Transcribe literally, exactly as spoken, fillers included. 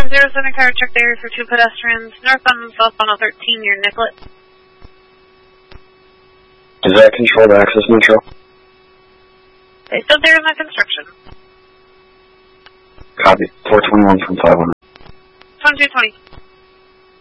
zero seven car, check the area for two pedestrians, northbound and southbound on thirteen near Nicollet. Is that controlled access, Metro? They stood there in that construction. Copy. four twenty-one from five hundred. twenty-two twenty.